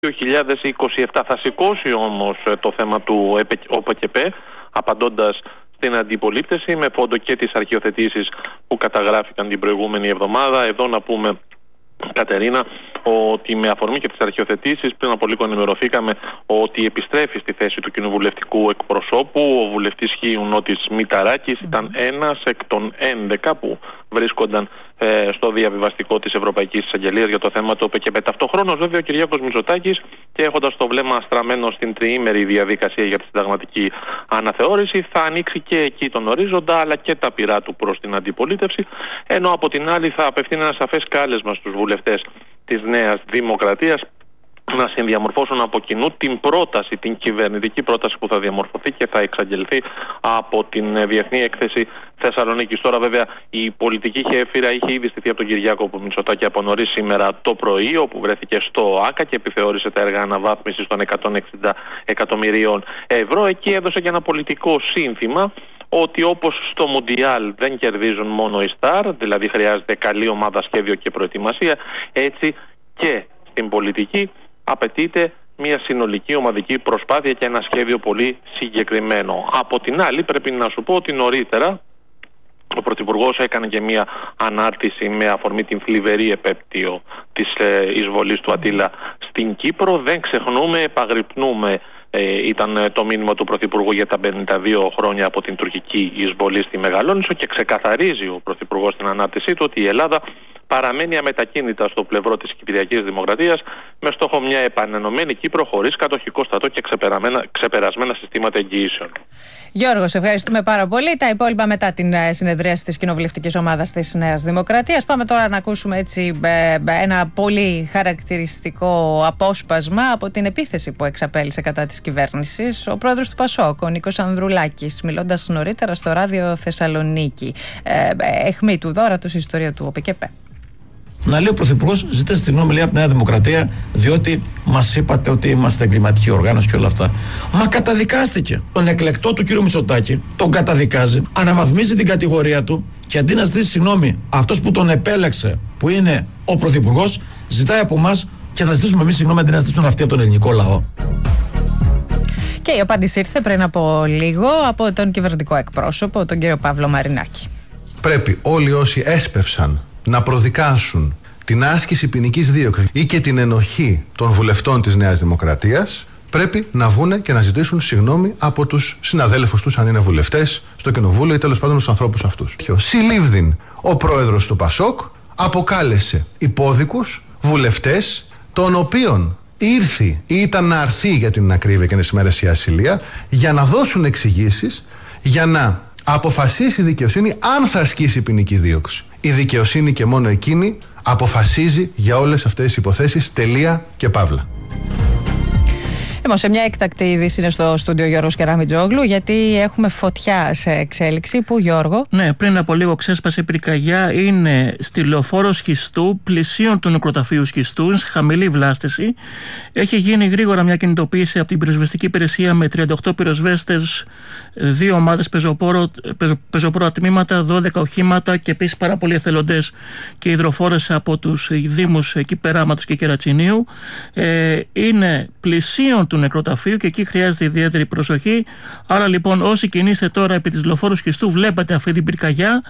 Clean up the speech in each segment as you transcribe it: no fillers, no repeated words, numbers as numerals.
2027. Θα σηκώσει όμως το θέμα του ΟΠΚΠ, απαντώντας στην αντιπολίτευση με φόντο και τις αρχιοθετήσεις που καταγράφηκαν την προηγούμενη εβδομάδα. Εδώ να πούμε, Κατερίνα, ότι με αφορμή και τις αρχιοθετήσεις πριν από λίγο ενημερωθήκαμε ότι επιστρέφει στη θέση του κοινοβουλευτικού εκπροσώπου ο βουλευτής Χίουνότης Μηταράκης. Ήταν ένας εκ των 11 που βρίσκονταν στο διαβιβαστικό της Ευρωπαϊκής Εισαγγελίας για το θέμα του ΟΠΚΠ. Ταυτοχρόνως, βέβαια, ο Κυριάκος Μητσοτάκης, και έχοντας το βλέμμα στραμμένο στην τριήμερη διαδικασία για τη συνταγματική αναθεώρηση, θα ανοίξει και εκεί τον ορίζοντα αλλά και τα πυρά του προς την αντιπολίτευση, ενώ από την άλλη θα απευθύνει ένα σαφές κάλεσμα στους βουλευτές της Νέας Δημοκρατίας να συνδιαμορφώσουν από κοινού την πρόταση, την κυβερνητική πρόταση που θα διαμορφωθεί και θα εξαγγελθεί από την Διεθνή Έκθεση Θεσσαλονίκης. Τώρα, βέβαια, η πολιτική γέφυρα είχε ήδη στηθεί από τον Κυριάκο Μητσοτάκη από νωρίς σήμερα το πρωί, όπου βρέθηκε στο ΆΚΑ και επιθεώρησε τα έργα αναβάθμισης των 160 εκατομμυρίων ευρώ. Εκεί έδωσε και ένα πολιτικό σύνθημα ότι όπως στο Μουντιάλ δεν κερδίζουν μόνο οι στάρ, δηλαδή χρειάζεται καλή ομάδα, σχέδιο και προετοιμασία, έτσι και στην πολιτική απαιτείται μια συνολική ομαδική προσπάθεια και ένα σχέδιο πολύ συγκεκριμένο. Από την άλλη, πρέπει να σου πω ότι νωρίτερα ο Πρωθυπουργός έκανε και μια ανάρτηση με αφορμή την θλιβερή επέπτειο της εισβολής του Αττίλα στην Κύπρο. Δεν ξεχνούμε, επαγρυπνούμε, ήταν το μήνυμα του Πρωθυπουργού για τα 52 χρόνια από την τουρκική εισβολή στη Μεγαλόνισσο, και ξεκαθαρίζει ο Πρωθυπουργός στην ανάρτησή του ότι η Ελλάδα παραμένει αμετακίνητα στο πλευρό της Κυπριακής Δημοκρατίας, με στόχο μια επανενωμένη Κύπρο χωρίς κατοχικό στρατό και ξεπερασμένα συστήματα εγγυήσεων. Γιώργο, σε ευχαριστούμε πάρα πολύ. Τα υπόλοιπα μετά την συνεδρίαση της Κοινοβουλευτικής Ομάδας της Νέας Δημοκρατίας. Πάμε τώρα να ακούσουμε έτσι ένα πολύ χαρακτηριστικό απόσπασμα από την επίθεση που εξαπέλυσε κατά της κυβέρνησης ο πρόεδρος του ΠΑΣΟΚ, ο Νίκος Ανδρουλάκης, μιλώντας νωρίτερα στο ράδιο Θεσσαλονίκη. Αιχμή του δώρατος, η ιστορία του ΟΠΚΠ. Να λέει ο Πρωθυπουργός, ζητά συγγνώμη, λέει, από τη Νέα Δημοκρατία, διότι μας είπατε ότι είμαστε εγκληματική οργάνωση και όλα αυτά. Μα καταδικάστηκε. Τον εκλεκτό του κύριο Μητσοτάκη τον καταδικάζει, αναβαθμίζει την κατηγορία του και αντί να ζητήσει συγγνώμη αυτός που τον επέλεξε, που είναι ο Πρωθυπουργός, ζητάει από εμάς και θα ζητήσουμε εμείς συγγνώμη αντί να ζητήσουν αυτοί από τον ελληνικό λαό. Και η απάντηση ήρθε πριν από λίγο από τον κυβερνητικό εκπρόσωπο, τον κύριο Παύλο Μαρινάκη. Πρέπει όλοι όσοι έσπευσαν να προδικάσουν την άσκηση ποινικής δίωξης ή και την ενοχή των βουλευτών της Νέας Δημοκρατίας, πρέπει να βγούνε και να ζητήσουν συγγνώμη από τους συναδέλφους τους, αν είναι βουλευτές στο κοινοβούλιο ή τέλος πάντων τους ανθρώπους αυτούς. Συλλήβδην ο πρόεδρος του ΠΑΣΟΚ αποκάλεσε υπόδικους βουλευτές, των οποίων ήρθε ή ήταν να αρθεί, για την ακρίβεια και τις μέρες η ασυλία, για να δώσουν εξηγήσεις, για να αποφασίσει η δικαιοσύνη αν θα ασκήσει ποινική δίωξη. Η δικαιοσύνη και μόνο εκείνη αποφασίζει για όλες αυτές τις υποθέσεις, τελεία και παύλα. Λοιπόν, σε μια έκτακτη είδηση είναι στο στούντιο Γιώργος Κεραμιτζόγλου, γιατί έχουμε φωτιά σε εξέλιξη. Πού, Γιώργο? Ναι, πριν από λίγο ξέσπασε πυρκαγιά. Είναι στη λεωφόρο Σχιστού, πλησίον του νεκροταφείου Σχιστού, είναι σε χαμηλή βλάστηση. Έχει γίνει γρήγορα μια κινητοποίηση από την πυροσβεστική υπηρεσία με 38 πυροσβέστες, 2 ομάδες πεζοπόρα τμήματα, 12 οχήματα και επίσης πάρα πολλοί εθελοντές και υδροφόρες από τους δήμους εκεί Περάματος και Κερατσινίου. Είναι πλησίον του νεκροταφείου και εκεί χρειάζεται ιδιαίτερη προσοχή. Άρα λοιπόν, όσοι κινείστε τώρα επί της λεωφόρου Σχιστού, βλέπετε αυτή την πυρκαγιά.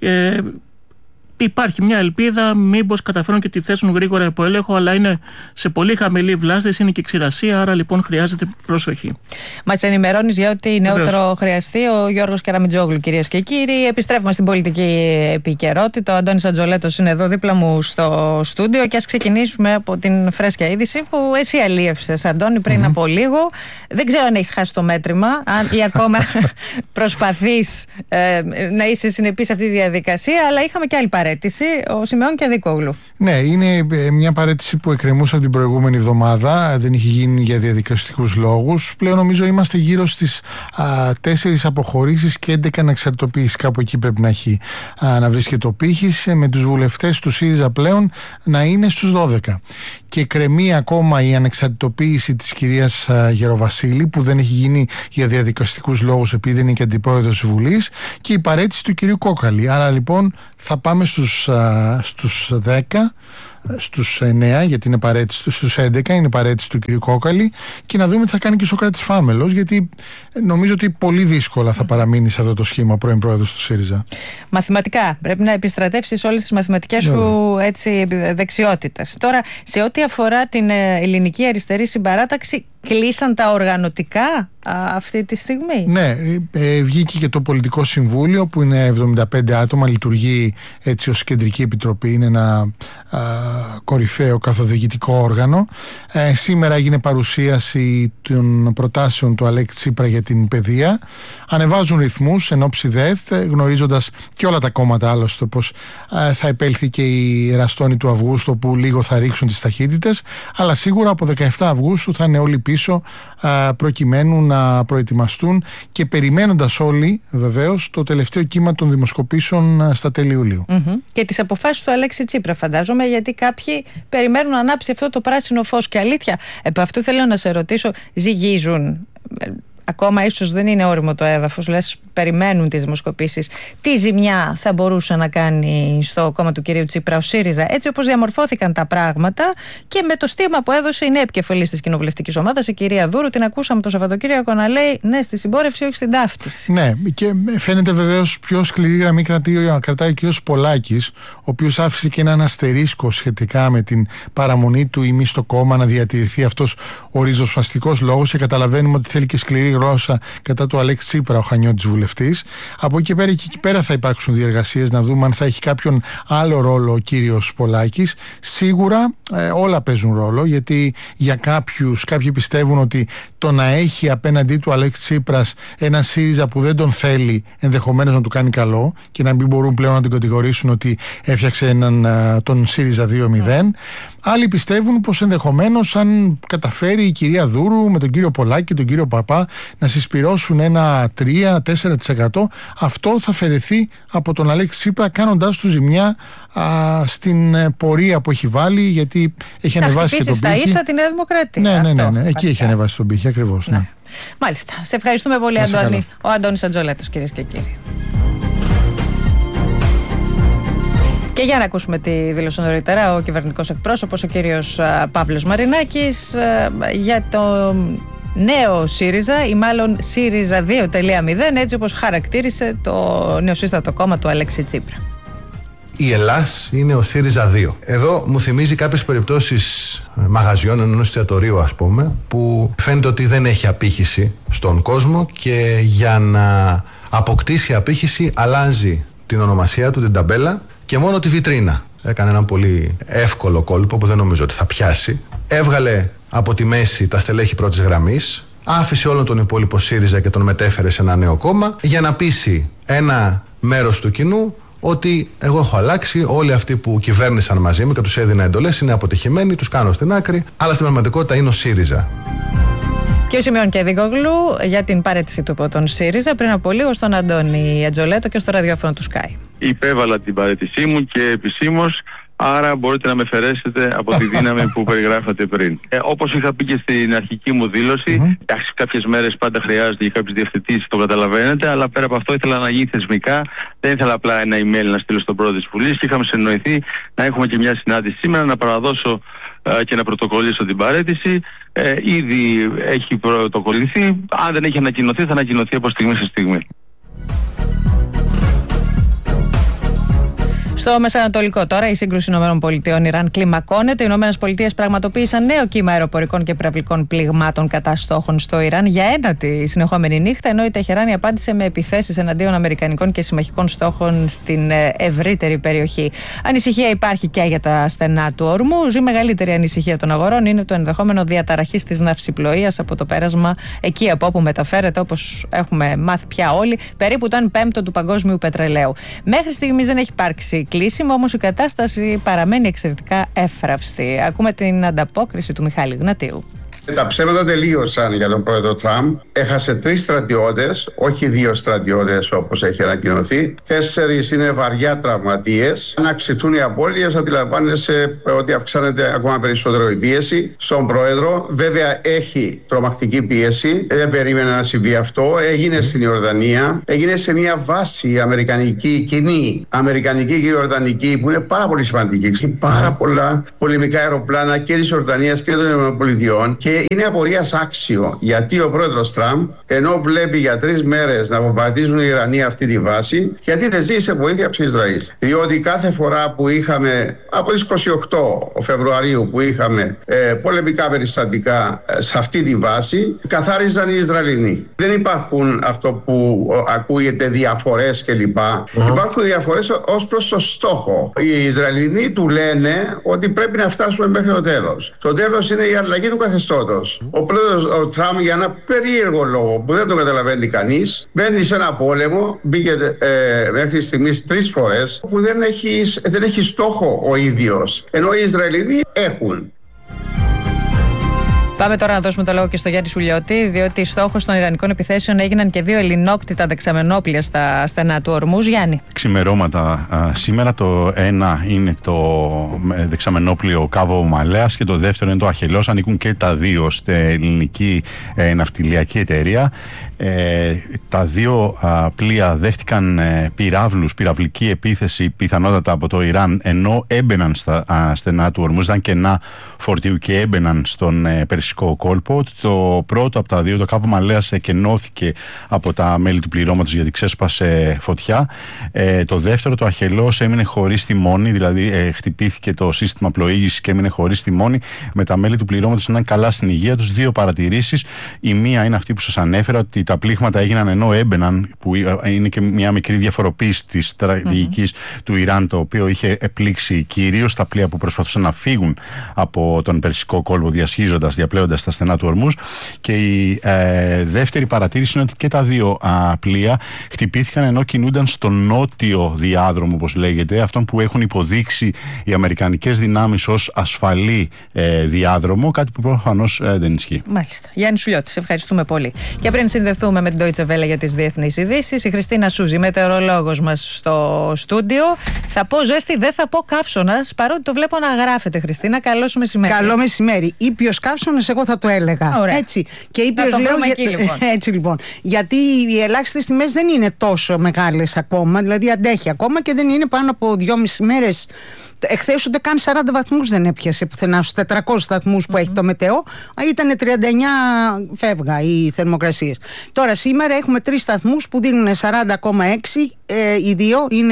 Υπάρχει μια ελπίδα μήπως καταφέρουν και τη θέσουν γρήγορα υπό έλεγχο, αλλά είναι σε πολύ χαμηλή βλάστηση, είναι και ξηρασία, άρα λοιπόν χρειάζεται προσοχή. Μας ενημερώνεις για ό,τι νεότερο χρειαστεί ο Γιώργος Κεραμιτζόγλου, κυρίες και κύριοι. Επιστρέφουμε στην πολιτική επικαιρότητα. Ο Αντώνης Αντζολέτος είναι εδώ δίπλα μου στο στούντιο και ας ξεκινήσουμε από την φρέσκια είδηση που εσύ αλίευσες, Αντώνη, πριν από λίγο. Δεν ξέρω αν έχεις χάσει το μέτρημα ή ακόμα προσπαθείς να είσαι συνεπής σε αυτή τη διαδικασία, αλλά είχαμε και άλλη παρέτηση, ο Σιμεών Κιαδικόγλου. Ναι, είναι μια παρέτηση που εκκρεμούσε από την προηγούμενη εβδομάδα. Δεν είχε γίνει για διαδικαστικούς λόγους. Πλέον νομίζω είμαστε γύρω στις 4 αποχωρήσεις και 11 ανεξαρτητοποίησεις. Κάπου εκεί πρέπει να βρίσκεται ο πύχης, με τους βουλευτές του ΣΥΡΙΖΑ πλέον να είναι στους 12. Και κρεμεί ακόμα η ανεξαρτητοποίηση της κυρίας Γεροβασίλη, που δεν έχει γίνει για διαδικαστικούς λόγους επειδή δεν είναι και αντιπρόεδρος της Βουλής, και η παρέτηση του κυρίου Κόκαλη. Άρα λοιπόν θα πάμε στους 10 στους 9, γιατί είναι παρέτηση, στους 11 είναι παρέτηση του κ. Κόκαλη, και να δούμε τι θα κάνει και ο Σωκράτης Φάμελος, γιατί νομίζω ότι πολύ δύσκολα θα παραμείνει σε αυτό το σχήμα πρώην πρόεδρος του ΣΥΡΙΖΑ. Μαθηματικά. Πρέπει να επιστρατεύσεις όλες τις μαθηματικές σου δεξιότητες. Τώρα, σε ό,τι αφορά την ελληνική αριστερή συμπαράταξη, κλείσαν τα οργανωτικά αυτή τη στιγμή? Ναι, βγήκε και το Πολιτικό Συμβούλιο που είναι 75 άτομα, λειτουργεί έτσι ως κεντρική επιτροπή, είναι ένα κορυφαίο καθοδηγητικό όργανο. Σήμερα έγινε παρουσίαση των προτάσεων του Αλέξη Τσίπρα για την παιδεία. Ανεβάζουν ρυθμούς εν ώψη ΔΕΘ, γνωρίζοντας και όλα τα κόμματα άλλωστε πως θα επέλθει και η Εραστόνη του Αυγούστου, που λίγο θα ρίξουν τις ταχύτητες, αλλά σίγουρα από 17 Αυγούστου θα είναι όλοι πίσω προκειμένου να προετοιμαστούν, και περιμένοντας όλοι βεβαίως το τελευταίο κύμα των δημοσκοπήσεων στα τέλη Ιουλίου. Και τις αποφάσεις του Αλέξη Τσίπρα, φαντάζομαι, γιατί κάποιοι περιμένουν να ανάψει αυτό το πράσινο φως. Και αλήθεια, επ' αυτού θέλω να σε ρωτήσω, ζυγίζουν? Ακόμα ίσως δεν είναι όριμο το έδαφος, λες περιμένουν τις δημοσκοπήσεις. Τι ζημιά θα μπορούσε να κάνει στο κόμμα του κυρίου Τσίπρα ο ΣΥΡΙΖΑ, έτσι όπως διαμορφώθηκαν τα πράγματα και με το στίγμα που έδωσε η νέα επικεφαλής της κοινοβουλευτικής ομάδας, η κυρία Δούρου? Την ακούσαμε το Σαββατοκύριακο να λέει ναι στη συμπόρευση, όχι στην ταύτιση. Ναι, και φαίνεται βεβαίως πιο σκληρή γραμμή κρατάει ο κύριος Πολάκης, ο οποίος άφησε και έναν αστερίσκο σχετικά με την παραμονή του ή μη στο κόμμα να διατηρηθεί αυτός ο ριζοσπαστικός λόγος, και καταλαβαίνουμε ότι θέλει και σκληρή γλώσσα κατά του Αλέξη Τσίπρα ο Χανιώτης βουλευτής. Από εκεί πέρα και εκεί πέρα θα υπάρξουν διεργασίες να δούμε αν θα έχει κάποιον άλλο ρόλο ο κύριος Πολάκης. Σίγουρα όλα παίζουν ρόλο, γιατί για κάποιοι πιστεύουν ότι το να έχει απέναντί του Αλέξη Τσίπρας ένα ΣΥΡΙΖΑ που δεν τον θέλει ενδεχομένως να του κάνει καλό, και να μην μπορούν πλέον να την κατηγορήσουν ότι έφτιαξε τον ΣΥΡΙΖΑ 2.0. Άλλοι πιστεύουν πως ενδεχομένως αν καταφέρει η κυρία Δούρου με τον κύριο Πολάκη και τον κύριο Παπά να συσπυρώσουν ένα 3-4%, αυτό θα φερεθεί από τον Αλέξη Τσίπρα, κάνοντας του ζημιά στην πορεία που έχει βάλει, γιατί έχει ανεβάσει και τον πύχη. Στα ίσα τη Νέα Δημοκρατία. Ναι. Εκεί έχει ανεβάσει τον πύχη ακριβώς. Ναι. Μάλιστα. Σε ευχαριστούμε πολύ, Αντώνη. Ο Αντώνης Αντζολέτος, κυρίες και κύριοι. Και για να ακούσουμε τι δήλωσε νωρίτερα ο κυβερνητικός εκπρόσωπος, ο κύριος Παύλος Μαρινάκης, για το νέο ΣΥΡΙΖΑ, ή μάλλον ΣΥΡΙΖΑ 2.0, έτσι όπως χαρακτήρισε το νεοσύστατο κόμμα του Αλέξη Τσίπρα. Η Ελλάς είναι ο ΣΥΡΙΖΑ 2. Εδώ μου θυμίζει κάποιες περιπτώσεις μαγαζιών, ενός εστιατορίου ας πούμε, που φαίνεται ότι δεν έχει απήχηση στον κόσμο, και για να αποκτήσει απήχηση αλλάζει την ονομασία του, την ταμπέλα, και μόνο τη βιτρίνα. Έκανε ένα πολύ εύκολο κόλπο που δεν νομίζω ότι θα πιάσει. Έβγαλε από τη μέση τα στελέχη πρώτης γραμμής, άφησε όλον τον υπόλοιπο ΣΥΡΙΖΑ και τον μετέφερε σε ένα νέο κόμμα, για να πείσει ένα μέρος του κοινού ότι εγώ έχω αλλάξει, όλοι αυτοί που κυβέρνησαν μαζί μου και τους έδινα εντολές είναι αποτυχημένοι, τους κάνω στην άκρη, αλλά στην πραγματικότητα είναι ο ΣΥΡΙΖΑ. Και ο Σιμεών Κεδικόγλου για την παρέτηση του από τον ΣΥΡΙΖΑ πριν από λίγο στον Αντώνη Αντζολέτο και στο ραδιόφωνο του Sky. Υπέβαλα την παρέτησή μου και επισήμως, άρα μπορείτε να με αφαιρέσετε από τη δύναμη που περιγράφατε πριν. Όπως είχα πει και στην αρχική μου δήλωση, κάποιες μέρες πάντα χρειάζονται για κάποιες διευθετήσεις, το καταλαβαίνετε, αλλά πέρα από αυτό ήθελα να γίνει θεσμικά. Δεν ήθελα απλά ένα email να στείλω στον πρόεδρο της Βουλής, και είχαμε συνοηθεί να έχουμε και μια συνάντηση σήμερα, να παραδώσω και να πρωτοκολλήσω την παρέτηση. Ήδη έχει πρωτοκολληθεί. Αν δεν έχει ανακοινωθεί, θα ανακοινωθεί από στιγμή σε στιγμή. Στο Μεσανατολικό τώρα, η σύγκρουση ΗΠΑ-Ιράν κλιμακώνεται. Οι ΗΠΑ πραγματοποίησαν νέο κύμα αεροπορικών και πυραυλικών πληγμάτων κατά στόχων στο Ιράν για ένατη συνεχόμενη νύχτα, ενώ η Τεχεράνη απάντησε με επιθέσεις εναντίον αμερικανικών και συμμαχικών στόχων στην ευρύτερη περιοχή. Ανησυχία υπάρχει και για τα στενά του Ορμούζ. Η μεγαλύτερη ανησυχία των αγορών είναι το ενδεχόμενο διαταραχής της ναυσιπλοείας από το πέρασμα εκεί από όπου μεταφέρεται, όπως έχουμε μάθει πια όλοι, περίπου το 1/5 του παγκόσμιου πετρελαίου. Μέχρι στιγμής δεν έχει υπάρξει κλείσιμο, όμως η κατάσταση παραμένει εξαιρετικά εύθραυστη. Ακούμε την ανταπόκριση του Μιχάλη Γνατίου. Τα ψέματα τελείωσαν για τον πρόεδρο Τραμπ. Έχασε 3 στρατιώτες, όχι 2 στρατιώτες όπως έχει ανακοινωθεί. 4 είναι βαριά τραυματίες. Αν αυξηθούν οι απώλειες, αντιλαμβάνεσαι ότι αυξάνεται ακόμα περισσότερο η πίεση στον πρόεδρο. Βέβαια έχει τρομακτική πίεση. Δεν περίμενα να συμβεί αυτό. Έγινε στην Ιορδανία. Έγινε σε μια βάση αμερικανική, κοινή, αμερικανική και ιορδανική, που είναι πάρα πολύ σημαντική. Έχει πάρα πολλά πολεμικά αεροπλάνα και της Ιορδανίας και των ΗΠΑ. Και είναι απορίας άξιο γιατί ο πρόεδρος Τραμπ, ενώ βλέπει για 3 μέρες να βομβαρδίζουν οι Ιρανοί αυτή τη βάση, γιατί δεν ζει σε βοήθεια από το Ισραήλ. Διότι κάθε φορά που είχαμε, από τις 28 Φεβρουαρίου που είχαμε πολεμικά περιστατικά σε αυτή τη βάση, καθάριζαν οι Ισραηλινοί. Δεν υπάρχουν αυτό που ακούγεται διαφορές κλπ. Υπάρχουν διαφορές ως προς το στόχο. Οι Ισραηλινοί του λένε ότι πρέπει να φτάσουμε μέχρι το τέλος. Το τέλος είναι η αλλαγή του καθεστώτος. Ο πρόεδρος ο Τραμπ, για ένα περίεργο λόγο που δεν το καταλαβαίνει κανείς, μπαίνει σε ένα πόλεμο, μπήκε μέχρι στιγμής 3 φορές, που δεν έχει στόχο ο ίδιος, ενώ οι Ισραηλινοί έχουν. Πάμε τώρα να δώσουμε το λόγο και στο Γιάννη Σουλιώτη, διότι στόχος των ιρανικών επιθέσεων έγιναν και 2 ελληνόκτητα δεξαμενόπλια στα στενά του Ορμούζ. Γιάννη. Ξημερώματα σήμερα. Το ένα είναι το δεξαμενόπλιο Κάβο Μαλέας και το δεύτερο είναι το Αχελός. Ανήκουν και τα 2 στην ελληνική ναυτιλιακή εταιρεία. Τα 2 πλοία δέχτηκαν πυραυλική επίθεση πιθανότατα από το Ιράν, ενώ έμπαιναν στα στενά του Ορμούζ, ήταν κενά φορτίου και έμπαιναν στον Περσικό κόλπο. Το πρώτο από τα 2, το Κάβο Μαλέας, εκενώθηκε από τα μέλη του πληρώματος γιατί ξέσπασε φωτιά. Το δεύτερο, το Αχελός, έμεινε χωρίς τιμόνι, δηλαδή χτυπήθηκε το σύστημα πλοήγησης και έμεινε χωρίς τιμόνι, με τα μέλη του πληρώματος να είναι καλά στην υγεία τους. 2 παρατηρήσεις. Η μία είναι αυτή που σας ανέφερα, ότι τα πλήγματα έγιναν ενώ έμπαιναν, που είναι και μια μικρή διαφοροποίηση της στρατηγικής του Ιράν, το οποίο είχε πλήξει κυρίως τα πλοία που προσπαθούσαν να φύγουν από τον Περσικό κόλπο, διαπλέοντας τα στενά του Ορμούζ. Και η δεύτερη παρατήρηση είναι ότι και τα 2 πλοία χτυπήθηκαν ενώ κινούνταν στο νότιο διάδρομο, όπως λέγεται, αυτόν που έχουν υποδείξει οι αμερικανικές δυνάμεις ως ασφαλή διάδρομο, κάτι που προφανώς δεν ισχύει. Μάλιστα. Γιάννη Σουλιώτη, σε ευχαριστούμε πολύ. Και πριν συνδεθούμε με την Deutsche Welle για τις διεθνείς ειδήσεις, η Χριστίνα Σούζη, μετεωρολόγος μας στο στούντιο. Θα πω ζέστη, δεν θα πω καύσωνας, παρότι το βλέπω να γράφεται, Χριστίνα. Καλό σου μεσημέρι. Καλό μεσημέρι. Ήπιος καύσωνας, εγώ θα το έλεγα. Ωραία. Έτσι. Και ήπιος λέω. Εκεί, λοιπόν. Έτσι λοιπόν. Γιατί οι ελάχιστες τιμές δεν είναι τόσο μεγάλες ακόμα, δηλαδή αντέχει ακόμα και δεν είναι πάνω από 2,5 μέρες. Εχθές ούτε καν 40 βαθμούς δεν έπιασε πουθενά στους 400 σταθμούς που έχει το μετεό. Ήταν 39 φεύγα οι θερμοκρασίες. Τώρα σήμερα έχουμε 3 σταθμούς που δίνουν 40,6. Οι 2 είναι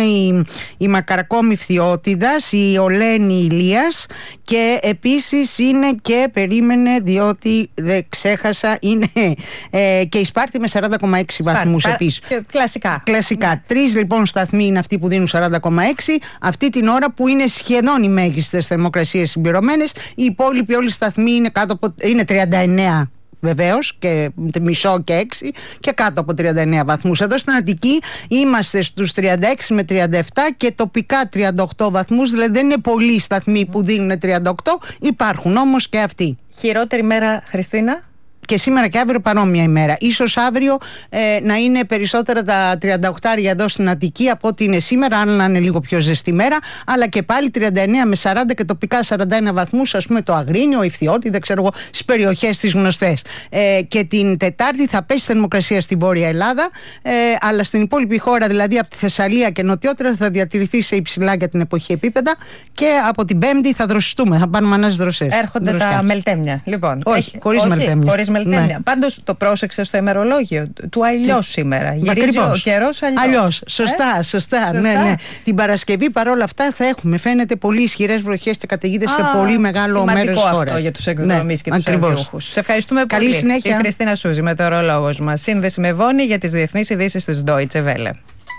η Μακαρακόμη Φθιώτιδας, η Ολένη Ηλίας, και επίσης είναι και, περίμενε διότι δεν ξέχασα, είναι και η Σπάρτη με 40,6 βαθμούς επίσης. Κλασικά. 3 λοιπόν σταθμοί είναι αυτοί που δίνουν 40,6 αυτή την ώρα που είναι σχεδόν οι μέγιστες θερμοκρασίες συμπληρωμένες. Οι υπόλοιποι όλοι οι σταθμοί είναι 39 βεβαίως, και μισό και 6 και κάτω από 39 βαθμούς. Εδώ στην Αττική είμαστε στους 36 με 37 και τοπικά 38 βαθμούς, δηλαδή δεν είναι πολλοί σταθμοί που δίνουν 38, υπάρχουν όμως και αυτοί. Χειρότερη μέρα, Χριστίνα? Και σήμερα και αύριο παρόμοια ημέρα. Ίσως αύριο να είναι περισσότερα τα 38 εδώ στην Αττική από ό,τι είναι σήμερα, αν να είναι λίγο πιο ζεστή μέρα. Αλλά και πάλι 39 με 40 και τοπικά 41 βαθμούς, ας πούμε το Αγρίνιο, η Φθιώτη, δεν ξέρω εγώ, στις περιοχές τις γνωστές. Και την Τετάρτη θα πέσει θερμοκρασία στη Βόρεια Ελλάδα, αλλά στην υπόλοιπη χώρα, δηλαδή από τη Θεσσαλία και νοτιότερα, θα διατηρηθεί σε υψηλά για την εποχή επίπεδα. Και από την Πέμπτη θα δροσιστούμε, θα πάρουμε ανάσες δροσές. Έρχονται τα μελτέμια, λοιπόν. Όχι, χωρίς μελτέμια. Ναι. Πάντως το πρόσεξε στο ημερολόγιο του αλλιώς σήμερα. Γυρίζει ο καιρός αλλιώς. Σωστά. Ναι. Την Παρασκευή παρόλα αυτά θα έχουμε, φαίνεται, πολύ ισχυρές βροχές και καταιγίδες σε πολύ μεγάλο μέρος της χώρας. Αυτό για τους εκδρομείς και τους ενδιούχους. Σε ευχαριστούμε πολύ. Καλή συνέχεια. Η Χριστίνα Σούζη, μετεωρολόγος μας. Σύνδεση με Βόνη για τις διεθνείς ειδήσεις της Deutsche Welle.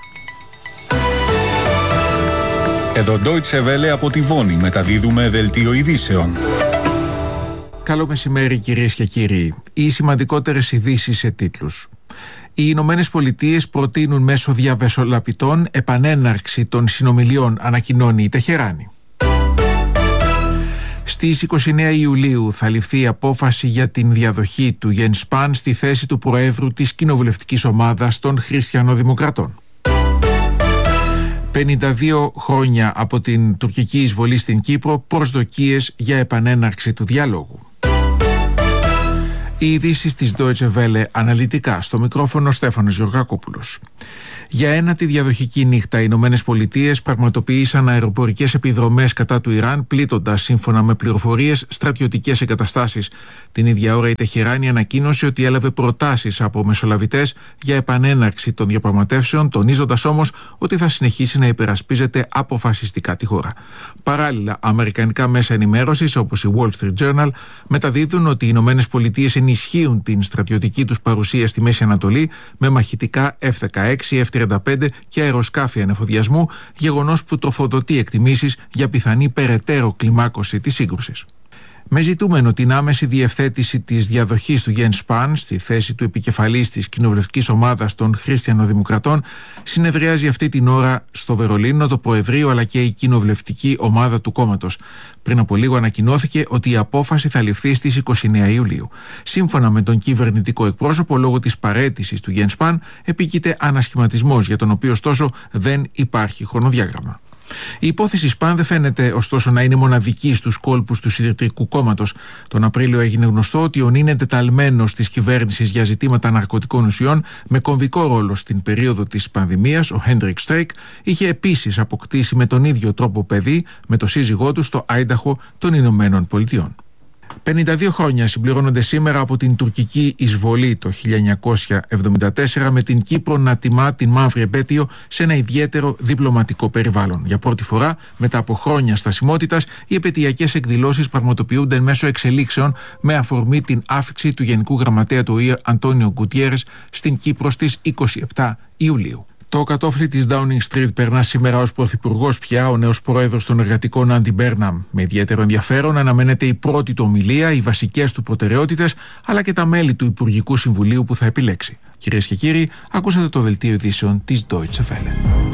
Εδώ Deutsche Welle από τη Βόνη μεταδίδουμε δελτίο ειδήσεων. Καλό μεσημέρι, κυρίες και κύριοι. Οι σημαντικότερες ειδήσεις σε τίτλους. Οι Ηνωμένες Πολιτείες προτείνουν μέσω διαμεσολαβητών επανέναρξη των συνομιλιών, ανακοινώνει η Τεχεράνη. Στις 29 Ιουλίου θα ληφθεί η απόφαση για την διαδοχή του Γιένς Σπαν στη θέση του Προέδρου της κοινοβουλευτικής ομάδας των Χριστιανοδημοκρατών. 52 χρόνια από την τουρκική εισβολή στην Κύπρο, προσδοκίες για επανέναρξη του διαλόγου. Οι ειδήσεις της Deutsche Welle αναλυτικά, στο μικρόφωνο Στέφανος Γεωργακόπουλος. Για ένατη διαδοχική νύχτα, οι Ηνωμένες Πολιτείες πραγματοποίησαν αεροπορικές επιδρομές κατά του Ιράν, πλήττοντας, σύμφωνα με πληροφορίες, στρατιωτικές εγκαταστάσεις. Την ίδια ώρα η Τεχεράνη ανακοίνωσε ότι έλαβε προτάσεις από μεσολαβητές για επανέναρξη των διαπραγματεύσεων, τονίζοντας όμως ότι θα συνεχίσει να υπερασπίζεται αποφασιστικά τη χώρα. Παράλληλα, αμερικανικά μέσα ενημέρωσης όπως η Wall Street Journal μεταδίδουν ότι οι Ηνωμένες Πολιτείες ενισχύουν την στρατιωτική τους παρουσία στη Μέση Ανατολή με μαχητικά F-16, F-35 και αεροσκάφη ανεφοδιασμού, γεγονός που τροφοδοτεί εκτιμήσεις για πιθανή περαιτέρω κλιμάκωση της σύγκρουσης. Με ζητούμενο την άμεση διευθέτηση της διαδοχής του Γιένς Σπαν στη θέση του επικεφαλής της κοινοβουλευτικής ομάδας των Χριστιανοδημοκρατών, συνεδριάζει αυτή την ώρα στο Βερολίνο το Προεδρείο αλλά και η κοινοβουλευτική ομάδα του κόμματος. Πριν από λίγο ανακοινώθηκε ότι η απόφαση θα ληφθεί στις 29 Ιουλίου. Σύμφωνα με τον κυβερνητικό εκπρόσωπο, λόγω της παραίτησης του Γιένς Σπαν επίκειται ανασχηματισμός, για τον οποίο ωστόσο δεν υπάρχει χρονοδιάγραμμα. Η υπόθεση Σπαν δεν φαίνεται ωστόσο να είναι μοναδική στους κόλπους του Συντηρητικού Κόμματος. Τον Απρίλιο έγινε γνωστό ότι ο νυν εντεταλμένος της κυβέρνησης για ζητήματα ναρκωτικών ουσιών, με κομβικό ρόλο στην περίοδο της πανδημίας, ο Χέντρικ Στρέικ, είχε επίσης αποκτήσει με τον ίδιο τρόπο παιδί με το σύζυγό του στο Άινταχο των Ηνωμένων Πολιτειών. 52 χρόνια συμπληρώνονται σήμερα από την τουρκική εισβολή το 1974, με την Κύπρο να τιμά την μαύρη επέτειο σε ένα ιδιαίτερο διπλωματικό περιβάλλον. Για πρώτη φορά, μετά από χρόνια στασιμότητας, οι επετειακές εκδηλώσεις πραγματοποιούνται μέσω εξελίξεων, με αφορμή την άφιξη του Γενικού Γραμματέα του ΟΗΕ Αντώνιο Γκουτιέρες στην Κύπρο στις 27 Ιουλίου. Το κατόφλι της Downing Street περνά σήμερα ως πρωθυπουργός πια ο νέος πρόεδρος των εργατικών Άντι Μπέρναμ. Με ιδιαίτερο ενδιαφέρον αναμένεται η πρώτη του ομιλία, οι βασικές του προτεραιότητες, αλλά και τα μέλη του Υπουργικού Συμβουλίου που θα επιλέξει. Κυρίες και κύριοι, ακούσατε το δελτίο ειδήσεων της Deutsche Welle.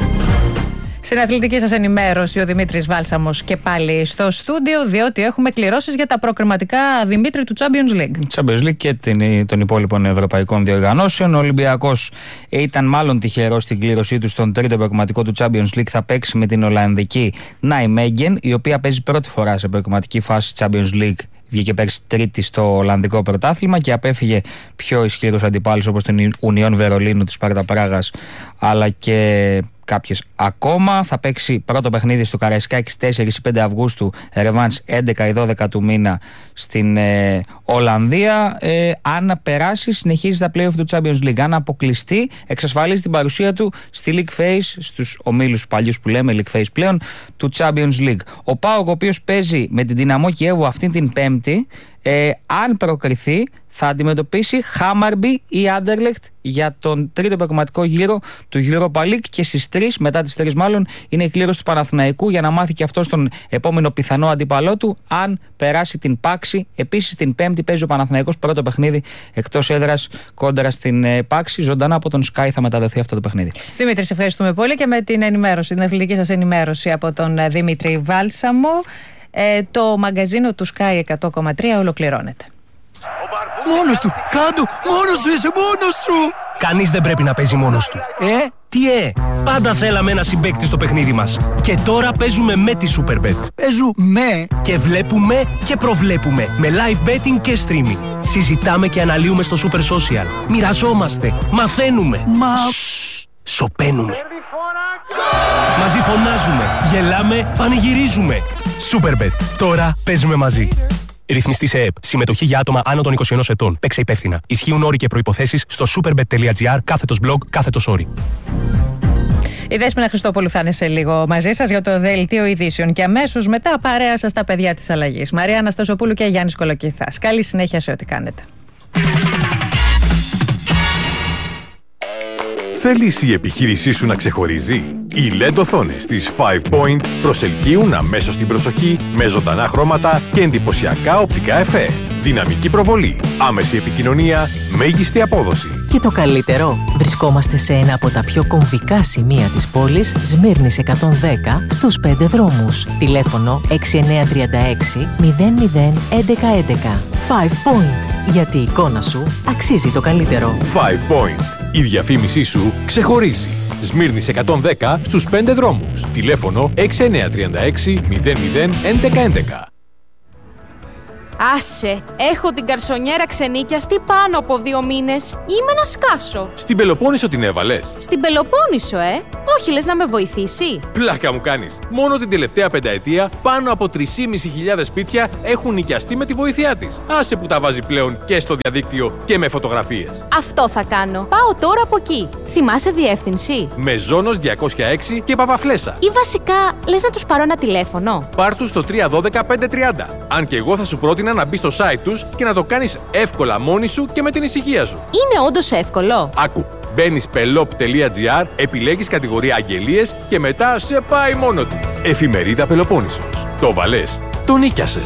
Στην αθλητική σας ενημέρωση, ο Δημήτρης Βάλσαμος και πάλι στο στούντιο, διότι έχουμε κληρώσεις για τα προκριματικά, Δημήτρη, του Champions League. Champions League και των υπόλοιπων ευρωπαϊκών διοργανώσεων. Ο Ολυμπιακός ήταν μάλλον τυχερός στην κλήρωσή του στον τρίτο προκριματικό του Champions League. Θα παίξει με την Ολλανδική Νάιμεγγεν, η οποία παίζει πρώτη φορά σε προκριματική φάση Champions League. Βγήκε πέρσι τρίτη στο Ολλανδικό πρωτάθλημα και απέφυγε πιο ισχυρούς αντιπάλους όπως την Ουνιόν Βερολίνου, της Σπάρτα Πράγας, αλλά και κάποιες ακόμα. Θα παίξει πρώτο παιχνίδι στο Καραϊσκάκη στις 4 ή 5 Αυγούστου, ρεβάνς 11 ή 12 του μήνα στην Ολλανδία. Αν περάσει, συνεχίζει τα play-off του Champions League. Αν αποκλειστεί, εξασφαλίζει την παρουσία του στη League Phase, στους ομίλους παλιούς που λέμε League Phase πλέον, του Champions League. Ο ΠΑΟΚ, ο οποίος παίζει με την Δυναμό Κιέβου αυτή την Πέμπτη, αν προκριθεί, θα αντιμετωπίσει Χάμαρμπι ή Άντερλεχτ για τον τρίτο προκριματικό γύρο του Europa League, και στις 3, μετά τις 3 μάλλον, είναι η κλήρωση του Παναθηναϊκού για να μάθει και αυτό τον επόμενο πιθανό αντίπαλό του, αν περάσει την Πάξη. Επίσης την Πέμπτη παίζει ο Παναθηναϊκός πρώτο παιχνίδι εκτός έδρας κόντρα στην Πάξη. Ζωντανά από τον Sky θα μεταδοθεί αυτό το παιχνίδι. Δημήτρη, σε ευχαριστούμε πολύ και με την ενημέρωση, την αθλητική σας ενημέρωση από τον Δημήτρη Βάλσαμο. Το μαγκαζίνο του Sky 100,3 ολοκληρώνεται. Μόνος του! Κάντο! Μόνος σου! Είσαι μόνος σου! Κανείς δεν πρέπει να παίζει μόνος του. Τι Πάντα θέλαμε ένα συμπαίκτη στο παιχνίδι μας. Και τώρα παίζουμε με τη Superbet. Παίζουμε! Και βλέπουμε και προβλέπουμε. Με live betting και streaming. Συζητάμε και αναλύουμε στο Super Social. Μοιραζόμαστε. Μαθαίνουμε. Σωπαίνουμε. Μαζί φωνάζουμε. Γελάμε. Πανηγυρίζουμε. Superbet. Τώρα παίζουμε μαζί. Ρυθμιστή σε ΕΕΠ. Συμμετοχή για άτομα άνω των 21 ετών. Παίξε υπεύθυνα. Ισχύουν όροι και προϋποθέσεις στο superbet.gr/blog/όροι. Η Δέσποινα Χριστόπουλου θα είναι σε λίγο μαζί σας για το δελτίο ειδήσεων και αμέσως μετά παρέα σας τα παιδιά της αλλαγής. Μαρία Αναστασοπούλου και Γιάννης Κολοκυθάς. Καλή συνέχεια σε ό,τι κάνετε. Θέλεις η επιχείρησή σου να ξεχωρίζει? Οι LED οθόνες της 5Point προσελκύουν αμέσως την προσοχή με ζωντανά χρώματα και εντυπωσιακά οπτικά εφέ. Δυναμική προβολή, άμεση επικοινωνία, μέγιστη απόδοση και το καλύτερο. Βρισκόμαστε σε ένα από τα πιο κομβικά σημεία της πόλης, Σμύρνης 110, στους 5 δρόμους. Τηλέφωνο 6936 00 1111. 5 Point. Γιατί η εικόνα σου αξίζει το καλύτερο. 5 Point. Η διαφήμισή σου ξεχωρίζει. Σμύρνης 110 στους 5 δρόμους. Τηλέφωνο 6936 00 1111. Άσε, έχω την καρσονιέρα ξενίκιαστη πάνω από 2 μήνες. Είμαι να σκάσω. Στην Πελοπόννησο την έβαλες? Στην Πελοπόννησο, όχι, λες να με βοηθήσει? Πλάκα μου κάνεις. Μόνο την τελευταία πενταετία πάνω από 3.500 σπίτια έχουν νοικιαστεί με τη βοήθειά της. Άσε που τα βάζει πλέον και στο διαδίκτυο και με φωτογραφίες. Αυτό θα κάνω. Πάω τώρα από εκεί. Θυμάσαι διεύθυνση? Μεζόνος 206 και Παπαφλέσσα. Ή βασικά, λες να τους πάρω ένα τηλέφωνο? Πάρ' τους στο 312 530. Αν και εγώ θα σου πρότεινα να μπεις στο site τους και να το κάνεις εύκολα μόνη σου και με την ησυχία σου. Είναι όντως εύκολο? Άκου. Μπαίνεις pelop.gr, επιλέγεις κατηγορία αγγελίες και μετά σε πάει μόνο του. Εφημερίδα Πελοπόννησος. Το βαλές, το νίκιασες.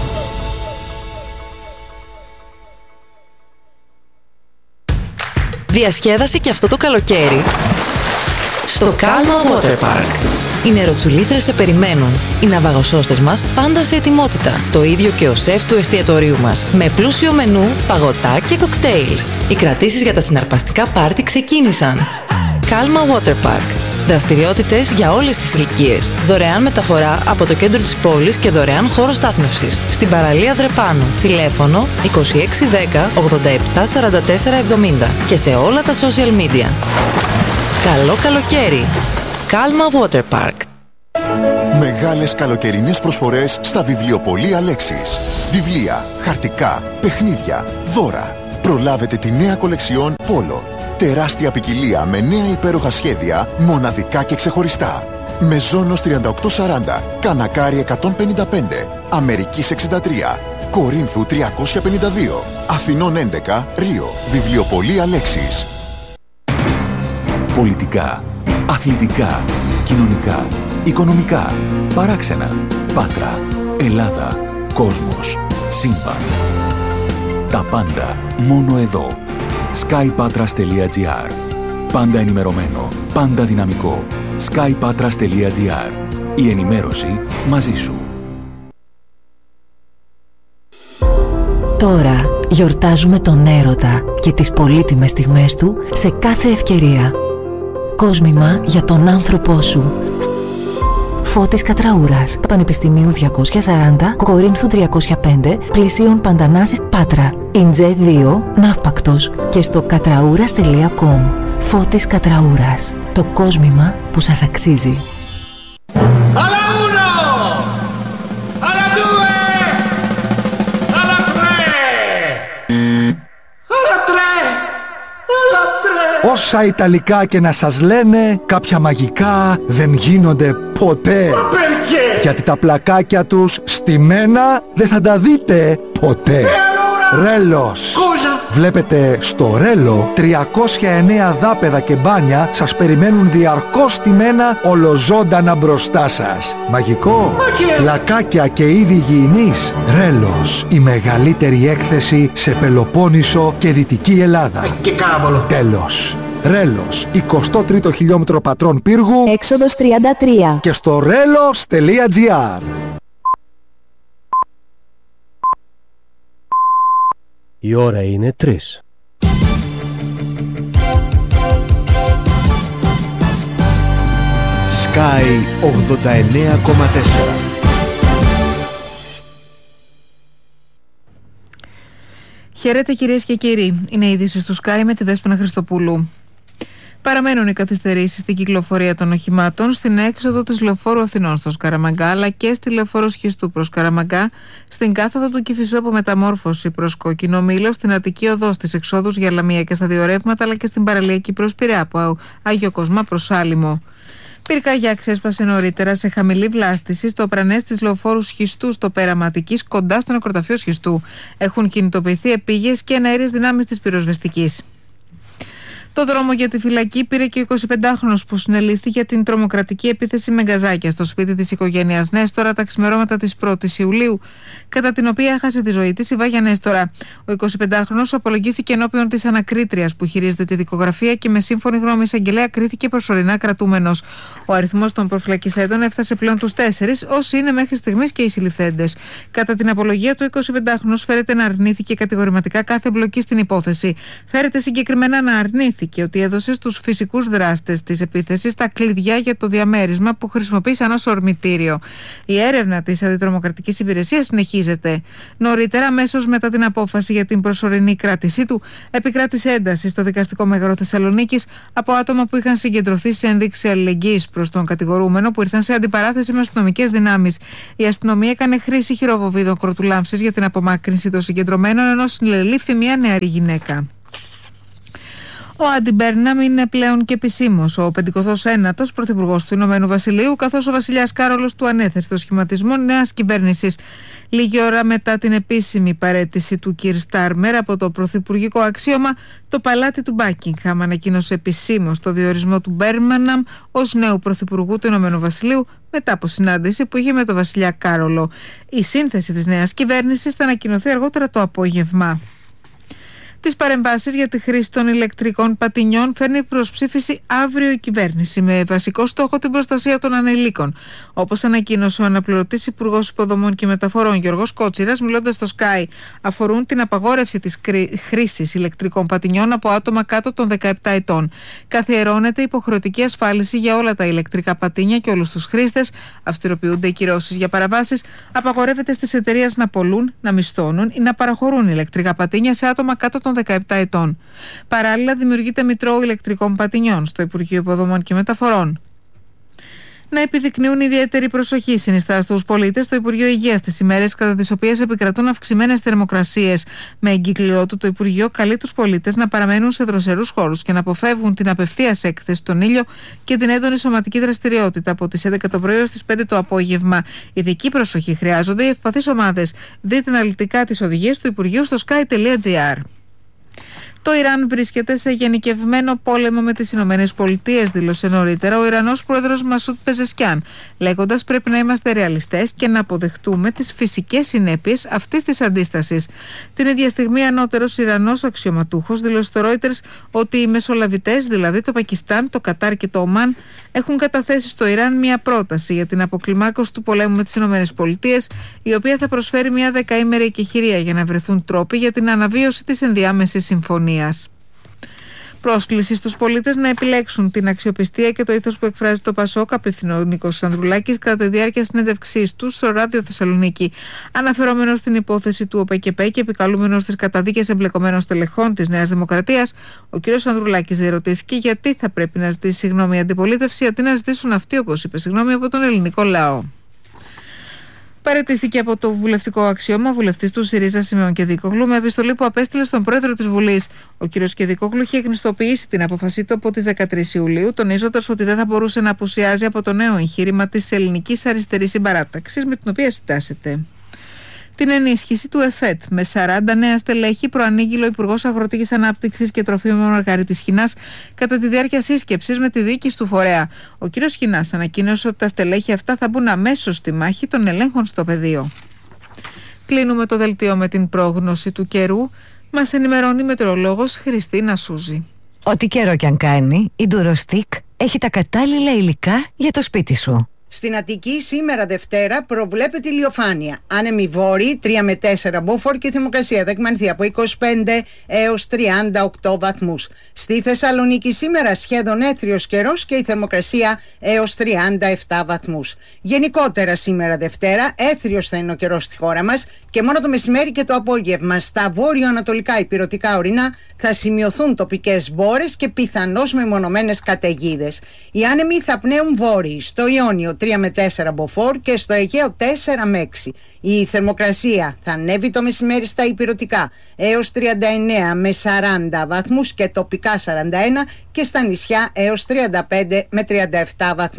Διασκέδασε και αυτό το καλοκαίρι στο Calma Water Park. Οι νεροτσουλήθρες σε περιμένουν. Οι ναυαγοσώστες μας πάντα σε ετοιμότητα. Το ίδιο και ο σεφ του εστιατορίου μας. Με πλούσιο μενού, παγωτά και κοκτέιλς. Οι κρατήσεις για τα συναρπαστικά πάρτι ξεκίνησαν. Calma Water Park. Δραστηριότητες για όλες τις ηλικίες. Δωρεάν μεταφορά από το κέντρο της πόλης και δωρεάν χώρο στάθμευσης. Στην παραλία Δρεπάνου. Τηλέφωνο 2610 87 44 70 και σε όλα τα social media. Καλό καλοκαίρι! Calma Water Park. Μεγάλες καλοκαιρινές προσφορές στα βιβλιοπωλεία Λέξης. Βιβλία, χαρτικά, παιχνίδια, δώρα. Προλάβετε τη νέα κολεξιόν Πόλο. Τεράστια ποικιλία με νέα υπέροχα σχέδια, μοναδικά και ξεχωριστά. Μεζόνος 3840, Κανακάρι 155, Αμερικής 63, Κορίνθου 352, Αθηνών 11, Ρίο. Βιβλιοπωλεία Λέξης. Πολιτικά, αθλητικά, κοινωνικά, οικονομικά, παράξενα, Πάτρα, Ελλάδα, κόσμος, σύμπαν. Τα πάντα μόνο εδώ. skypatras.gr. Πάντα ενημερωμένο, πάντα δυναμικό. skypatras.gr. Η ενημέρωση μαζί σου. Τώρα γιορτάζουμε τον έρωτα και τις πολύτιμες στιγμές του σε κάθε ευκαιρία. Κόσμημα για τον άνθρωπό σου. Φώτης Κατραούρας, Πανεπιστημίου 240, Κορίνθου 305, πλησίων Παντανάσης, Πάτρα. Ιντζέ 2, Ναύπακτος και στο κατραούρας.com. Φώτης Κατραούρας. Το κόσμημα που σας αξίζει. Όσα Ιταλικά και να σας λένε, κάποια μαγικά δεν γίνονται ποτέ. Γιατί τα πλακάκια τους στημένα δεν θα τα δείτε ποτέ. Ρέλος. Βλέπετε στο Ρέλο 309 δάπεδα και μπάνια σας περιμένουν διαρκώς στημένα ολοζώντανα μπροστά σας. Μαγικό. Πλακάκια και είδη υγιεινής. Ρέλος. Η μεγαλύτερη έκθεση σε Πελοπόννησο και Δυτική Ελλάδα. Και κάραβολο. Τέλος. Ρέλος, 23ο χιλιόμετρο Πατρών Πύργου, έξοδος 33 και στο relos.gr. Η ώρα είναι 3. Sky 89,4. Χαίρετε κυρίες και κύριοι. Είναι η είδηση του Sky με τη Δέσποινα Χριστοπούλου. Παραμένουν οι καθυστερήσεις στην κυκλοφορία των οχημάτων στην έξοδο της Λεωφόρου Αθηνών στο Σκαραμαγκά, αλλά και στη Λεωφόρο Σχιστού προς Καραμαγκά, στην κάθοδο του Κηφισού από μεταμόρφωση προς Κόκκινο Μήλο, στην Αττική Οδό στις εξόδους για Λαμία και στα δύο ρεύματα, αλλά και στην παραλιακή προς Πειραιά από Άγιο Κοσμά προς Άλυμο. Πυρκαγιά ξέσπασε νωρίτερα σε χαμηλή βλάστηση στο πρανές της Λεωφόρου Σχιστού στο πέραμα Αττικής, κοντά στο νεκροταφείο Σχιστού. Έχουν κινητοποιηθεί επίγειες και εναέριες δυνάμεις της πυροσβεστικής. Το δρόμο για τη φυλακή πήρε και ο 25χρονος που συνελήφθη για την τρομοκρατική επίθεση με γκαζάκια στο σπίτι της οικογένειας Νέστορα τα ξημερώματα της 1ης Ιουλίου, κατά την οποία έχασε τη ζωή της η Βάγια Νέστορα. Ο 25χρονος απολογήθηκε ενώπιον της ανακρίτριας που χειρίζεται τη δικογραφία και με σύμφωνη γνώμη εισαγγελέα κρίθηκε προσωρινά κρατούμενος. Ο αριθμός των προφυλακιστέντων έφτασε πλέον τους 4, όσοι είναι μέχρι στιγμής και οι συλληφθέντες. Κατά την απολογία του, 25χρονος φέρεται να αρνήθηκε κατηγορηματικά κάθε εμπλοκή στην υπόθεση. Φέρεται συγκεκριμένα να αρνήθηκε ότι έδωσε στους φυσικούς δράστες της επίθεσης τα κλειδιά για το διαμέρισμα που χρησιμοποίησαν ως ορμητήριο. Η έρευνα της Αντιτρομοκρατικής Υπηρεσίας συνεχίζεται. Νωρίτερα, αμέσως μετά την απόφαση για την προσωρινή κράτησή του, επικράτησε ένταση στο δικαστικό μέγαρο Θεσσαλονίκης από άτομα που είχαν συγκεντρωθεί σε ένδειξη αλληλεγγύης προς τον κατηγορούμενο, που ήρθαν σε αντιπαράθεση με αστυνομικές δυνάμεις. Η αστυνομία έκανε χρήση χειροβοβίδων κροτουλάμψης για την απομάκρυνση των συγκεντρωμένων, ενώ συνελήφθη μια νεαρή γυναίκα. Ο Άντι Μπέρναμ είναι πλέον και επισήμως ο 59ος πρωθυπουργός του Ηνωμένου Βασιλείου, καθώς ο βασιλιάς Κάρολος του ανέθεσε το σχηματισμό νέας κυβέρνησης. Λίγη ώρα μετά την επίσημη παραίτηση του Κιρ Στάρμερ από το πρωθυπουργικό αξίωμα, το παλάτι του Μπάκιγχαμ ανακοίνωσε επισήμως το διορισμό του Μπέρναμ ως νέου πρωθυπουργού του Ηνωμένου Βασιλείου, μετά από συνάντηση που είχε με τον βασιλιά Κάρολο. Η σύνθεση της νέας κυβέρνησης θα ανακοινωθεί αργότερα το απόγευμα. Τις παρεμβάσεις για τη χρήση των ηλεκτρικών πατινιών φέρνει προς ψήφιση αύριο η κυβέρνηση, με βασικό στόχο την προστασία των ανηλίκων. Όπως ανακοίνωσε ο αναπληρωτής Υπουργός Υποδομών και Μεταφορών Γιώργος Κότσιρας, μιλώντας στο Sky, αφορούν την απαγόρευση της χρήσης ηλεκτρικών πατινιών από άτομα κάτω των 17 ετών. Καθιερώνεται υποχρεωτική ασφάλιση για όλα τα ηλεκτρικά πατίνια και όλους τους χρήστες, αυστηροποιούνται οι κυρώσεις για παραβάσεις, απαγορεύεται στις εταιρείες να πωλούν, να μισθώνουν ή να παραχωρούν ηλεκτρικά πατίνια σε άτομα κάτω των 17 ετών. Παράλληλα, δημιουργείται μητρό ηλεκτρικών πατινιών στο Υπουργείο Υποδομών και Μεταφορών. Να επιδεικνύουν ιδιαίτερη προσοχή, συνιστά στους πολίτες το Υπουργείο Υγείας τις ημέρες κατά τις οποίες επικρατούν αυξημένες θερμοκρασίες. Με εγκύκλιο του, το Υπουργείο καλεί τους πολίτες να παραμένουν σε δροσερούς χώρους και να αποφεύγουν την απευθείας έκθεση στον ήλιο και την έντονη σωματική δραστηριότητα από τις 11 το πρωί ως τις 5 το απόγευμα. Ειδική προσοχή χρειάζονται οι ευπαθείς ομάδες. Δείτε αναλυτικά τις οδηγίες του Υπουργείου στο sky.gr. Το Ιράν βρίσκεται σε γενικευμένο πόλεμο με τις Ηνωμένες Πολιτείες, δήλωσε νωρίτερα ο Ιρανός πρόεδρος Μασούτ Πεζεσκιάν, λέγοντας πρέπει να είμαστε ρεαλιστές και να αποδεχτούμε τις φυσικές συνέπειες αυτής της αντίστασης. Την ίδια στιγμή, ανώτερος Ιρανός αξιωματούχος δήλωσε στο Reuters ότι οι μεσολαβητές, δηλαδή το Πακιστάν, το Κατάρ και το Ομάν, έχουν καταθέσει στο Ιράν μια πρόταση για την αποκλιμάκωση του πολέμου με τις Ηνωμένες Πολιτείες, η οποία θα προσφέρει μια δεκαήμερη εκεχηρία για να βρεθούν τρόποι για την αναβίωση της ενδιάμεσης συμφωνίας. Πρόσκληση στους πολίτες να επιλέξουν την αξιοπιστία και το ήθος που εκφράζει το Πασόκ, απευθυνό ο Νίκος Ανδρουλάκης κατά τη διάρκεια συνέντευξής του στο Ράδιο Θεσσαλονίκη. Αναφερόμενος στην υπόθεση του ΟΠΕΚΕΠΕ και επικαλούμενος στις καταδίκες εμπλεκομένων στελεχών της Νέας Δημοκρατίας, ο κ. Ανδρουλάκης διερωτήθηκε γιατί θα πρέπει να ζητήσει συγγνώμη η αντιπολίτευση, αντί να ζητήσουν αυτοί, όπως είπε, συγγνώμη από τον ελληνικό λαό. Παραιτήθηκε από το βουλευτικό αξίωμα βουλευτής του ΣΥΡΙΖΑ Σιμεών Κεδίκογλου με επιστολή που απέστειλε στον πρόεδρο της Βουλής. Ο κ. Κεδίκογλου είχε γνωστοποιήσει την απόφασή του από τις 13 Ιουλίου, τονίζοντας ότι δεν θα μπορούσε να απουσιάζει από το νέο εγχείρημα της ελληνικής αριστερής συμπαράταξης με την οποία συντάσσεται. Την ενίσχυση του ΕΦΕΤ με 40 νέα στελέχη προανήγγειλε ο Υπουργός Αγροτικής Ανάπτυξης και Τροφίμων Μαργαρίτης Χινάς κατά τη διάρκεια σύσκεψης με τη διοίκηση του φορέα. Ο κ. Χινάς ανακοίνωσε ότι τα στελέχη αυτά θα μπουν αμέσως στη μάχη των ελέγχων στο πεδίο. Κλείνουμε το δελτίο με την πρόγνωση του καιρού. Μας ενημερώνει η μετεωρολόγος Χριστίνα Σούζη. Ό,τι καιρό κι αν κάνει, η Ντουροστίκ έχει τα κατάλληλα υλικά για το σπίτι σου. Στην Αττική σήμερα Δευτέρα προβλέπεται ηλιοφάνεια. Άνεμοι βόρειοι 3 με 4 μποφόρ και η θερμοκρασία θα εκμανθεί από 25 έως 38 βαθμούς. Στη Θεσσαλονίκη σήμερα σχεδόν έθριος καιρός και η θερμοκρασία έως 37 βαθμούς. Γενικότερα σήμερα Δευτέρα έθριος θα είναι ο καιρός στη χώρα μας και μόνο το μεσημέρι και το απόγευμα στα βόρειο-ανατολικά ηπειρωτικά ορεινά θα σημειωθούν τοπικές μπόρες και πιθανώς μεμονωμένες καταιγίδες. Οι άνεμοι θα πνέουν βόρειοι, στο Ιόνιο 3 με 4 μποφόρ και στο Αιγαίο 4 με 6. Η θερμοκρασία θα ανέβει το μεσημέρι στα ηπειρωτικά έως 39 με 40 βαθμούς και τοπικά 41 και στα νησιά έως 35 με 37 βαθμούς.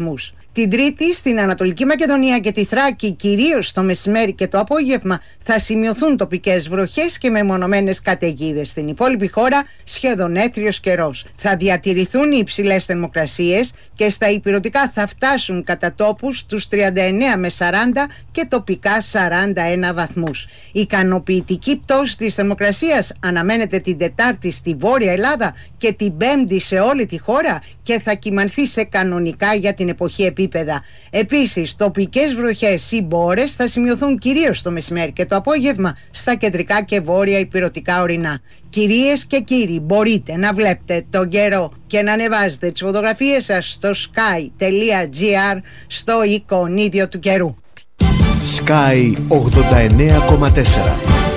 Την Τρίτη στην Ανατολική Μακεδονία και τη Θράκη, κυρίως το μεσημέρι και το απόγευμα, θα σημειωθούν τοπικές βροχές και μεμονωμένες καταιγίδες. Στην υπόλοιπη χώρα σχεδόν έθριος καιρός. Θα διατηρηθούν οι υψηλές θερμοκρασίες και στα ηπειρωτικά θα φτάσουν κατά τόπους τους 39 με 40 και τοπικά 41 βαθμούς. Η ικανοποιητική πτώση της θερμοκρασίας αναμένεται την Τετάρτη στη Βόρεια Ελλάδα και την Πέμπτη σε όλη τη χώρα και θα κυμανθεί σε κανονικά για την εποχή επίπεδα. Επίσης, τοπικές βροχές ή μπόρες θα σημειωθούν κυρίως το μεσημέρι και το απόγευμα στα κεντρικά και βόρεια ηπειρωτικά ορεινά. Κυρίες και κύριοι, μπορείτε να βλέπετε τον καιρό και να ανεβάζετε τις φωτογραφίες σας στο sky.gr στο εικονίδιο του καιρού. Sky 89,4.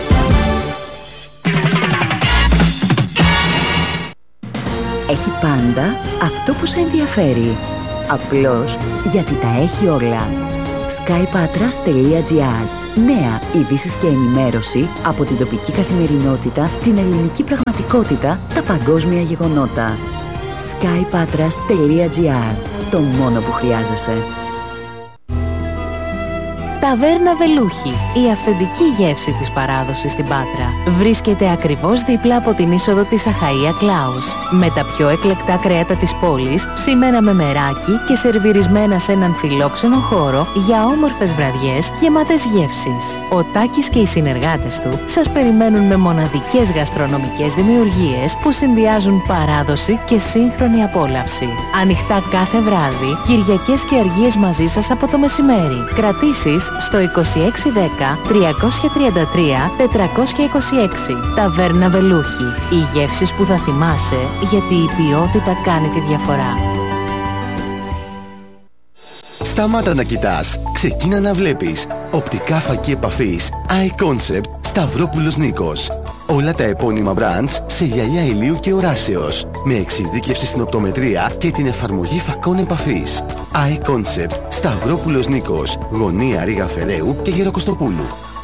Έχει πάντα αυτό που σε ενδιαφέρει. Απλώς γιατί τα έχει όλα. skypatras.gr. Νέα ειδήσεις και ενημέρωση από την τοπική καθημερινότητα, την ελληνική πραγματικότητα, τα παγκόσμια γεγονότα. skypatras.gr. Το μόνο που χρειάζεσαι. Ταβέρνα Βελούχη, η αυθεντική γεύση της παράδοσης στην Πάτρα. Βρίσκεται ακριβώς δίπλα από την είσοδο της Αχαΐα Κλάους. Με τα πιο εκλεκτά κρέατα της πόλης, ψημένα με μεράκι και σερβιρισμένα σε έναν φιλόξενο χώρο για όμορφες βραδιές γεμάτες γεύσεις. Ο Τάκης και οι συνεργάτες του σας περιμένουν με μοναδικές γαστρονομικές δημιουργίες που συνδυάζουν παράδοση και σύγχρονη απόλαυση. Ανοιχτά κάθε βράδυ, Κυριακές και αργίες μαζί σας από το μεσημέρι. Κρατήσεις στο 2610 333 426. Ταβέρνα Βελούχη. Οι γεύσεις που θα θυμάσαι, γιατί η ποιότητα κάνει τη διαφορά. Σταμάτα να κοιτάς. Ξεκίνα να βλέπεις. Οπτικά φακή επαφής iConcept Σταυρόπουλος Νίκος. Όλα τα επώνυμα brands σε γυαλιά ηλίου και οράσεως. Με εξειδίκευση στην οπτομετρία και την εφαρμογή φακών επαφής. iConcept Σταυρόπουλος Νίκος. Γωνία Ρήγα Φεραίου και Γεροκοστοπούλου.